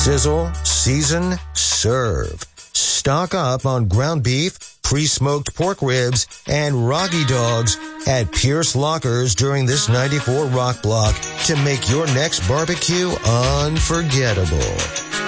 Sizzle, season, serve. Stock up on ground beef, pre-smoked pork ribs, and Rocky Dogs at Pierce Lockers during this 94 Rock Block to make your next barbecue unforgettable.